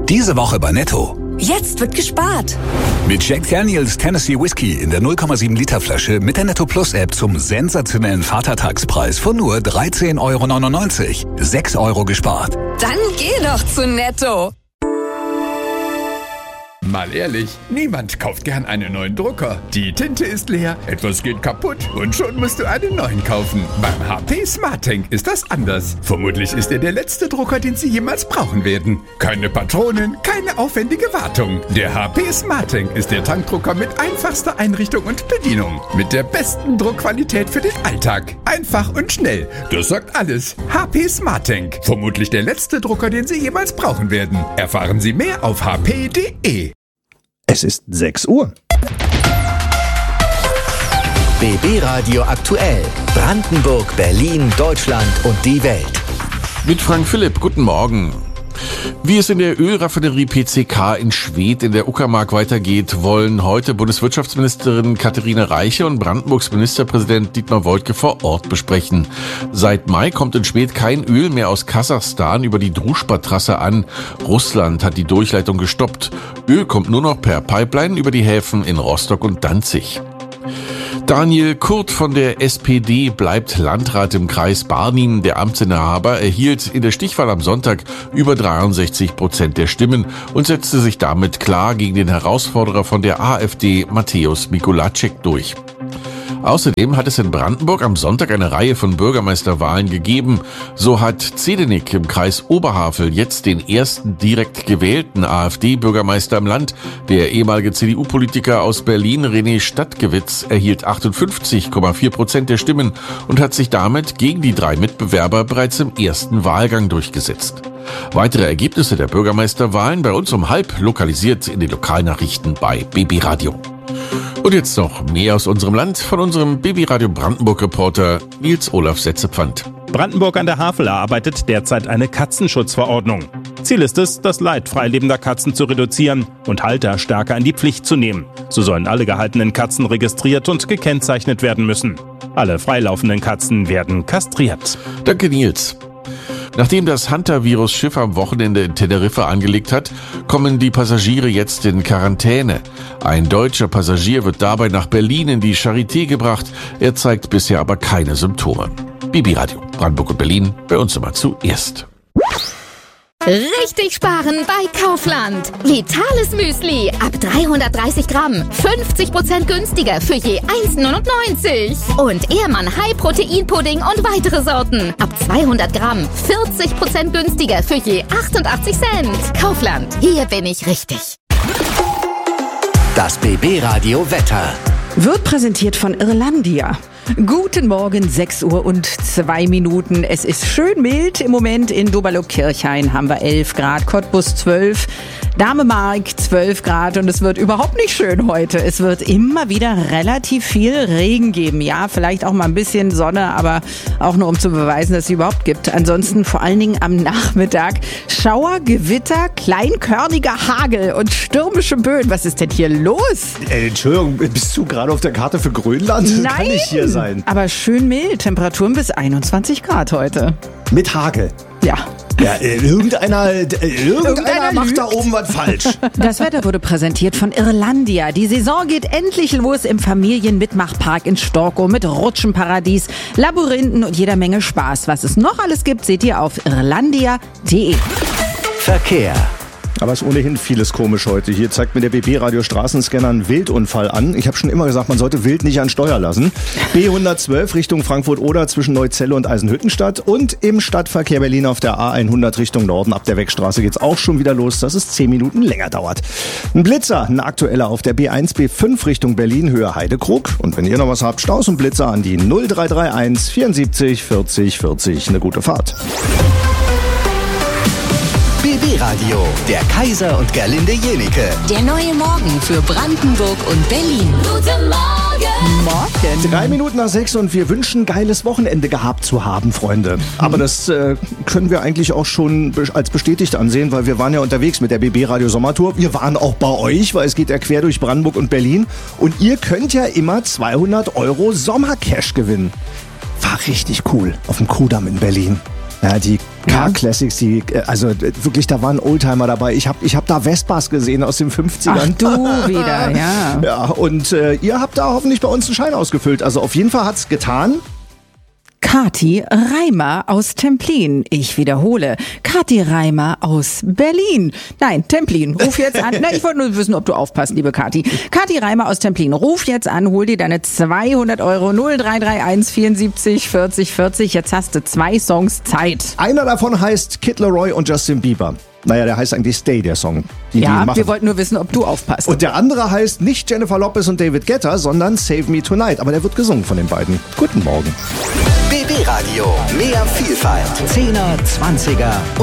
Diese Woche bei Netto. Jetzt wird gespart. Mit Jack Daniels Tennessee Whiskey in der 0,7 Liter Flasche mit der Netto Plus App zum sensationellen Vatertagspreis von nur 13,99 €. 6 € gespart. Dann geh doch zu Netto. Mal ehrlich, niemand kauft gern einen neuen Drucker. Die Tinte ist leer, etwas geht kaputt und schon musst du einen neuen kaufen. Beim HP SmartTank ist das anders. Vermutlich ist er der letzte Drucker, den Sie jemals brauchen werden. Keine Patronen, keine aufwendige Wartung. Der HP SmartTank ist der Tankdrucker mit einfachster Einrichtung und Bedienung. Mit der besten Druckqualität für den Alltag. Einfach und schnell. Das sagt alles. HP SmartTank. Vermutlich der letzte Drucker, den Sie jemals brauchen werden. Erfahren Sie mehr auf hp.de. Es ist 6 Uhr. BB Radio aktuell. Brandenburg, Berlin, Deutschland und die Welt. Mit Frank Philipp, guten Morgen. Wie es in der Ölraffinerie PCK in Schwedt in der Uckermark weitergeht, wollen heute Bundeswirtschaftsministerin Katharina Reiche und Brandenburgs Ministerpräsident Dietmar Woidke vor Ort besprechen. Seit Mai kommt in Schwedt kein Öl mehr aus Kasachstan über die Druschba-Trasse an. Russland hat die Durchleitung gestoppt. Öl kommt nur noch per Pipeline über die Häfen in Rostock und Danzig. Daniel Kurt von der SPD bleibt Landrat im Kreis Barnim. Der Amtsinhaber erhielt in der Stichwahl am Sonntag über 63% der Stimmen und setzte sich damit klar gegen den Herausforderer von der AfD, Mateusz Mikulacek, durch. Außerdem hat es in Brandenburg am Sonntag eine Reihe von Bürgermeisterwahlen gegeben. So hat Zedenik im Kreis Oberhavel jetzt den ersten direkt gewählten AfD-Bürgermeister im Land. Der ehemalige CDU-Politiker aus Berlin, René Stadtgewitz, erhielt 58,4% der Stimmen und hat sich damit gegen die 3 Mitbewerber bereits im ersten Wahlgang durchgesetzt. Weitere Ergebnisse der Bürgermeisterwahlen bei uns um 12:30 lokalisiert in den Lokalnachrichten bei BB Radio. Und jetzt noch mehr aus unserem Land von unserem BB Radio Brandenburg-Reporter Nils Olaf Setzepfand. Brandenburg an der Havel erarbeitet derzeit eine Katzenschutzverordnung. Ziel ist es, das Leid freilebender Katzen zu reduzieren und Halter stärker in die Pflicht zu nehmen. So sollen alle gehaltenen Katzen registriert und gekennzeichnet werden müssen. Alle freilaufenden Katzen werden kastriert. Danke, Nils. Nachdem das Hunter-Virus-Schiff am Wochenende in Teneriffa angelegt hat, kommen die Passagiere jetzt in Quarantäne. Ein deutscher Passagier wird dabei nach Berlin in die Charité gebracht. Er zeigt bisher aber keine Symptome. BB Radio, Brandenburg und Berlin, bei uns immer zuerst. Richtig sparen bei Kaufland. Vitales Müsli ab 330 Gramm. 50% günstiger für je 1,99. Und Ehrmann High Protein Pudding und weitere Sorten. Ab 200 Gramm. 40% günstiger für je 88 Cent. Kaufland. Hier bin ich richtig. Das BB Radio Wetter. Wird präsentiert von Irlandia. Guten Morgen, 6 Uhr und 2 Minuten. Es ist schön mild im Moment. In Doberlo-Kirchhain haben wir 11 Grad, Cottbus 12, Damemark 12 Grad und es wird überhaupt nicht schön heute. Es wird immer wieder relativ viel Regen geben. Ja, vielleicht auch mal ein bisschen Sonne, aber auch nur um zu beweisen, dass es sie überhaupt gibt. Ansonsten vor allen Dingen am Nachmittag Schauer, Gewitter, kleinkörniger Hagel und stürmische Böen. Was ist denn hier los? Entschuldigung, bist du gerade auf der Karte für Grönland? Nein, kann nicht hier sein. Aber schön mild. Temperaturen bis 21 Grad heute. Mit Hagel. Ja. Ja, irgendeiner macht lügt. da oben was falsch. Das Wetter wurde präsentiert von Irlandia. Die Saison geht endlich los im Familienmitmachpark in Storkow mit Rutschenparadies, Labyrinthen und jeder Menge Spaß. Was es noch alles gibt, seht ihr auf irlandia.de. Verkehr. Aber es ist ohnehin vieles komisch heute. Hier zeigt mir der BB-Radio Straßenscanner einen Wildunfall an. Ich habe schon immer gesagt, man sollte Wild nicht an Steuer lassen. B112 Richtung Frankfurt-Oder zwischen Neuzelle und Eisenhüttenstadt und im Stadtverkehr Berlin auf der A100 Richtung Norden. Ab der Wegstraße geht's auch schon wieder los, dass es 10 Minuten länger dauert. Ein Blitzer, ein aktueller auf der B1, B5 Richtung Berlin, Höhe Heidekrug. Und wenn ihr noch was habt, Staus und Blitzer an die 0331 74 40 40. Eine gute Fahrt. BB Radio, der Kaiser und Gerlinde Jenike. Der neue Morgen für Brandenburg und Berlin. Guten Morgen. Morgen. 3 Minuten nach 6 und wir wünschen, geiles Wochenende gehabt zu haben, Freunde. Aber das können wir eigentlich auch schon als bestätigt ansehen, weil wir waren ja unterwegs mit der BB Radio Sommertour. Wir waren auch bei euch, weil es geht ja quer durch Brandenburg und Berlin. Und ihr könnt ja immer 200 € Sommercash gewinnen. War richtig cool auf dem Kudamm in Berlin. Ja, die Car-Classics, also wirklich, da waren Oldtimer dabei. Ich hab da Vespas gesehen aus den 50ern. Ach du wieder, ja. Ja, und ihr habt da hoffentlich bei uns einen Schein ausgefüllt. Also auf jeden Fall hat's getan. Kathi Reimer aus Templin. Ich wiederhole. Kathi Reimer aus Berlin. Nein, Templin. Ruf jetzt an. Na, ich wollte nur wissen, ob du aufpasst, liebe Kathi. Kathi Reimer aus Templin. Ruf jetzt an, hol dir deine 200 Euro 0331 74 40 40. Jetzt hast du 2 Songs Zeit. Einer davon heißt Kid Laroi und Justin Bieber. Naja, der heißt eigentlich Stay, der Song. Die machen. Wir wollten nur wissen, ob du aufpasst. Und der andere heißt nicht Jennifer Lopez und David Guetta, sondern Save Me Tonight. Aber der wird gesungen von den beiden. Guten Morgen. BB Radio. Mehr Vielfalt. 10er, 20er